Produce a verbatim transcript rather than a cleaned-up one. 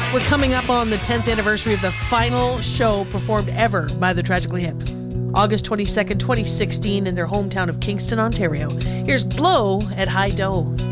We're coming up on the tenth anniversary of the final show performed ever by the Tragically Hip. August twenty-second, twenty sixteen in their hometown of Kingston, Ontario. Here's Blow at High Dough.